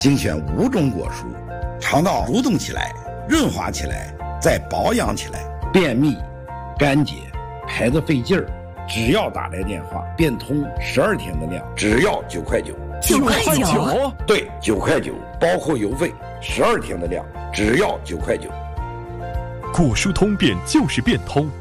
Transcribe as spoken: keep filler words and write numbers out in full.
精选五种果蔬，肠道蠕动起来，润滑起来，再保养起来，便秘、干结、排得费劲儿，只要打来电话，变通十二天的量，只要九块九。 九块九？ 对，九块九，包括邮费，十二天的量，只要九块九。 果蔬通便就是变通。